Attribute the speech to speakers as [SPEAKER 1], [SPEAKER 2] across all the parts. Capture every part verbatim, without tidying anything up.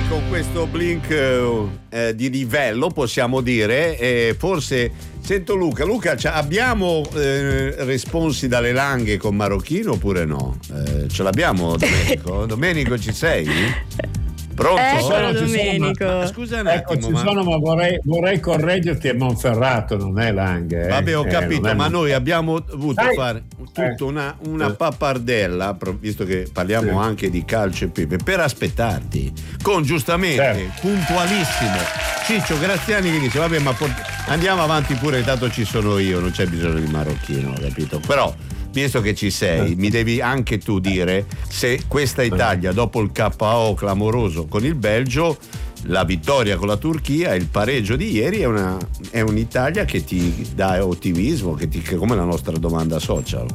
[SPEAKER 1] con questo Blink eh, di livello, possiamo dire, e forse sento Luca. Luca, abbiamo eh, responsi dalle Langhe con Marocchino oppure no? Eh, ce l'abbiamo, Domenico? Domenico, ci sei? Pronto?
[SPEAKER 2] Eccolo, Domenico.
[SPEAKER 1] Sono, ma, scusa un attimo,
[SPEAKER 3] ecco, ci
[SPEAKER 1] ma...
[SPEAKER 3] sono, ma vorrei, vorrei correggerti, è Monferrato, non è Langhe. Eh.
[SPEAKER 1] Vabbè, ho
[SPEAKER 3] eh,
[SPEAKER 1] capito, ma noi abbiamo dovuto
[SPEAKER 3] Dai.
[SPEAKER 1] fare tutta
[SPEAKER 3] Eh.
[SPEAKER 1] una, una
[SPEAKER 3] Eh.
[SPEAKER 1] pappardella, visto che parliamo
[SPEAKER 3] Sì.
[SPEAKER 1] anche di calcio e pepe, per aspettarti, con giustamente,
[SPEAKER 3] Certo.
[SPEAKER 1] puntualissimo, Ciccio Graziani che dice, vabbè, ma port- andiamo avanti pure, tanto ci sono io, non c'è bisogno di Marocchino, capito? Però, visto che ci sei, mi devi anche tu dire se questa Italia, dopo il K O clamoroso con il Belgio, la vittoria con la Turchia e il pareggio di ieri è, una, è un'Italia che ti dà ottimismo, che ti, che come la nostra domanda social.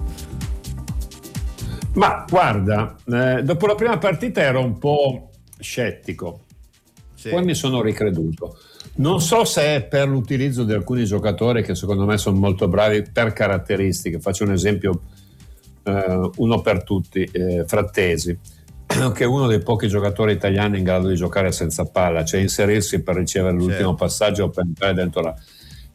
[SPEAKER 3] Ma guarda, eh, dopo la prima partita ero un po' scettico,
[SPEAKER 1] Sì.
[SPEAKER 3] poi mi sono ricreduto. Non so se è per l'utilizzo di alcuni giocatori che secondo me sono molto bravi per caratteristiche. Faccio un esempio, eh, uno per tutti, eh, Frattesi, che è uno dei pochi giocatori italiani in grado di giocare senza palla, cioè inserirsi per ricevere l'ultimo
[SPEAKER 1] Certo.
[SPEAKER 3] passaggio o per entrare dentro la...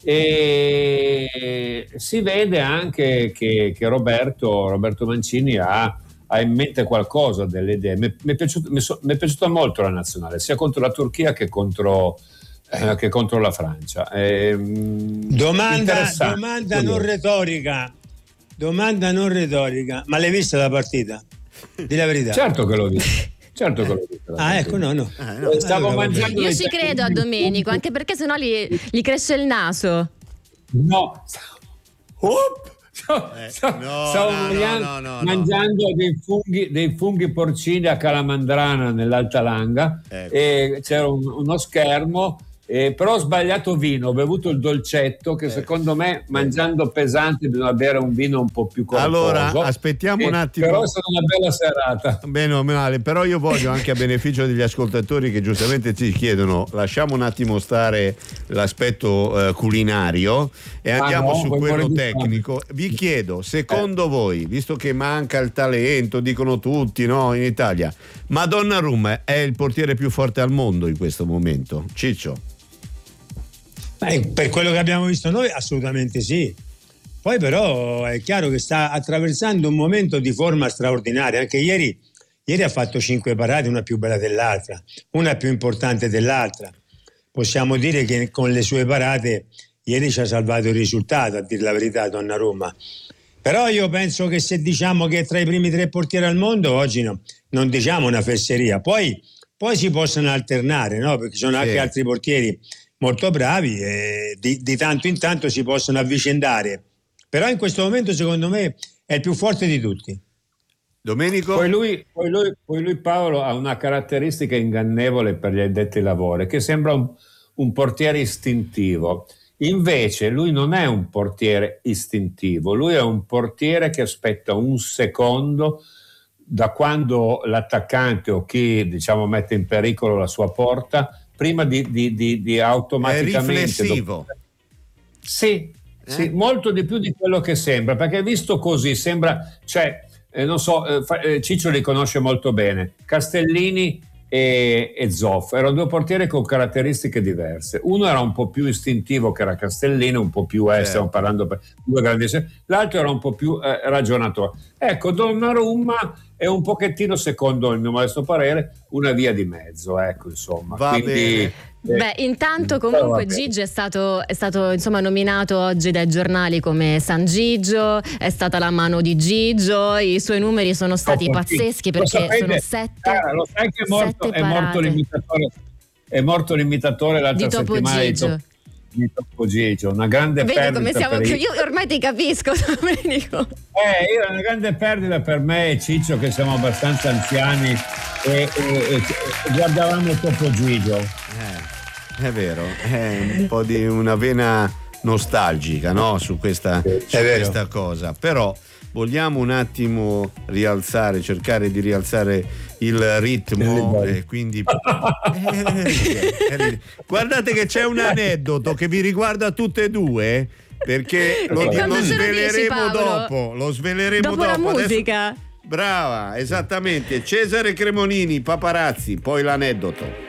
[SPEAKER 3] E si vede anche che, che Roberto, Roberto Mancini ha, ha in mente qualcosa delle idee. Mi, mi, è piaciuto, mi, so, mi è piaciuta molto la nazionale, sia contro la Turchia che contro, eh, che contro la Francia. Eh,
[SPEAKER 2] Domanda, domanda non retorica, domanda non retorica, ma l'hai vista la partita? Di la verità.
[SPEAKER 3] Certo che l'ho vista. Certo che l'ho vista.
[SPEAKER 2] Ah, ecco, no, no.
[SPEAKER 1] Eh, no.
[SPEAKER 3] Stavo
[SPEAKER 2] Allora,
[SPEAKER 3] mangiando
[SPEAKER 4] Io
[SPEAKER 3] dei
[SPEAKER 4] ci credo a Domenico, anche perché sennò gli, gli cresce il naso.
[SPEAKER 3] No. Oop! Stavo,
[SPEAKER 1] Eh,
[SPEAKER 3] stavo-
[SPEAKER 1] no,
[SPEAKER 3] stavo
[SPEAKER 1] no,
[SPEAKER 3] mangiando,
[SPEAKER 1] no, no, no,
[SPEAKER 3] mangiando dei, funghi, dei funghi porcini a Calamandrana nell'Alta Langa,
[SPEAKER 1] Ecco.
[SPEAKER 3] e c'era un- uno schermo, eh, però ho sbagliato vino, ho bevuto il dolcetto che secondo me mangiando pesante bisogna bere un vino un po' più corposo.
[SPEAKER 1] Allora, aspettiamo un
[SPEAKER 3] Eh,
[SPEAKER 1] attimo.
[SPEAKER 3] Però è stata una bella serata.
[SPEAKER 1] Bene o male, però io voglio anche a beneficio degli ascoltatori che giustamente ci chiedono, lasciamo un attimo stare l'aspetto eh, culinario e
[SPEAKER 3] Ah,
[SPEAKER 1] andiamo
[SPEAKER 3] no,
[SPEAKER 1] su
[SPEAKER 3] vuoi
[SPEAKER 1] quello
[SPEAKER 3] fare di
[SPEAKER 1] tecnico. Vi chiedo, secondo voi, visto che manca il talento, dicono tutti, no, in Italia, ma Donnarumma è il portiere più forte al mondo in questo momento? Ciccio?
[SPEAKER 2] Eh, per quello che abbiamo visto noi, assolutamente sì. Poi però è chiaro che sta attraversando un momento di forma straordinaria. Anche ieri, ieri ha fatto cinque parate, una più bella dell'altra, una più importante dell'altra. Possiamo dire che con le sue parate ieri ci ha salvato il risultato, a dire la verità, Donnarumma. Però io penso che se diciamo che è tra i primi tre portieri al mondo, oggi no, non diciamo una fesseria. Poi, poi si possono alternare, no? Perché ci sono
[SPEAKER 1] Sì.
[SPEAKER 2] anche altri portieri molto bravi e di, di tanto in tanto si possono avvicendare. Però in questo momento secondo me è il più forte di tutti.
[SPEAKER 1] Domenico?
[SPEAKER 3] Poi lui, poi, lui, poi lui Paolo ha una caratteristica ingannevole per gli addetti ai lavori, che sembra un, un portiere istintivo. Invece lui non è un portiere istintivo, lui è un portiere che aspetta un secondo da quando l'attaccante o chi, diciamo, mette in pericolo la sua porta, prima di, di, di, di
[SPEAKER 1] È
[SPEAKER 3] automaticamente...
[SPEAKER 1] riflessivo.
[SPEAKER 3] dopo- Sì, sì, molto di più di quello che sembra, perché visto così sembra, cioè, eh, non so, eh, fa- eh, Ciccio li conosce molto bene, Castellini e, e Zoff erano due portieri con caratteristiche diverse. Uno era un po' più istintivo, che era Castellini, un po' più, eh,
[SPEAKER 1] Certo.
[SPEAKER 3] stiamo parlando per due grandissimi, l'altro era un po' più eh, ragionatore. Ecco, Donnarumma è un pochettino, secondo il mio modesto parere, una via di mezzo, ecco, insomma.
[SPEAKER 1] Va
[SPEAKER 3] Quindi,
[SPEAKER 1] bene.
[SPEAKER 3] eh,
[SPEAKER 4] Beh, intanto
[SPEAKER 3] però
[SPEAKER 4] comunque
[SPEAKER 3] vabbè.
[SPEAKER 4] Gigi è stato, è stato insomma nominato oggi dai giornali come San Gigio, è stata la mano di Gigio, i suoi numeri sono stati
[SPEAKER 3] Oh,
[SPEAKER 4] pazzeschi
[SPEAKER 3] lo
[SPEAKER 4] perché
[SPEAKER 3] sapete?
[SPEAKER 4] sono sette,
[SPEAKER 3] Ah, lo sai che è morto,
[SPEAKER 4] sette
[SPEAKER 3] è morto
[SPEAKER 4] parate.
[SPEAKER 3] l'imitatore, è morto l'imitatore l'altra
[SPEAKER 4] Di Topo
[SPEAKER 3] settimana di
[SPEAKER 4] Gigio.
[SPEAKER 3] Topo, di Topo Gigio, una grande
[SPEAKER 4] Vedi
[SPEAKER 3] perdita
[SPEAKER 4] come siamo
[SPEAKER 3] per
[SPEAKER 4] più,
[SPEAKER 3] il-
[SPEAKER 4] io ormai ti capisco, Domenico.
[SPEAKER 3] Eh, io è una grande perdita per me e Ciccio, che siamo abbastanza anziani e, e- e- e guardavamo Topo Gigio.
[SPEAKER 1] Eh, è vero, è un po' di una vena nostalgica, no? Su questa, su
[SPEAKER 2] vero.
[SPEAKER 1] questa cosa. Però vogliamo un attimo rialzare, cercare di rialzare il ritmo e quindi Eh, eh, guardate che c'è un aneddoto che vi riguarda tutte e due, perché lo,
[SPEAKER 4] E
[SPEAKER 1] lo
[SPEAKER 4] quando ce lo dici,
[SPEAKER 1] sveleremo
[SPEAKER 4] Paolo?
[SPEAKER 1] dopo, lo sveleremo
[SPEAKER 4] Dopo la
[SPEAKER 1] dopo. Adesso-
[SPEAKER 4] musica.
[SPEAKER 1] Brava, esattamente. Cesare Cremonini, Paparazzi, poi l'aneddoto.